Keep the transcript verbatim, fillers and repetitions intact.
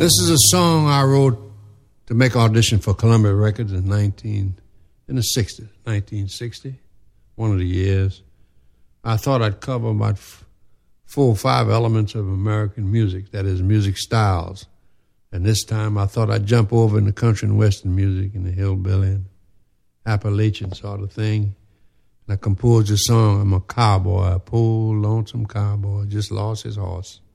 This is a song I wrote to make audition for Columbia Records in nineteen in the sixties, nineteen sixty, one of the years. I thought I'd cover about f- four or five elements of American music, that is, music styles. And this time I thought I'd jump over in the country and western music and the hillbilly and Appalachian sort of thing. And I composed a song, I'm a cowboy, a poor lonesome cowboy, just lost his horse.